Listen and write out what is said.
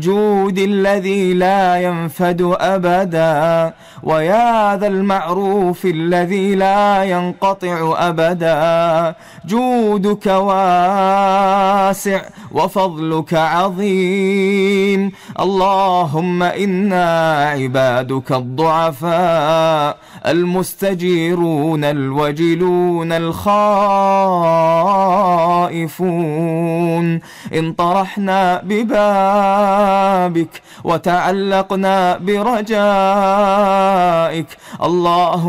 جود الذي لا ينفد أبدا، ويا ذا المعروف الذي لا ينقطع أبدا. جودك واسع وفضلك عظيم، اللهم إنا عبادك الضعفاء المستجيرون الوجلون الخائفون، انطرحنا ببابك وتعلقنا برجائك، اللهم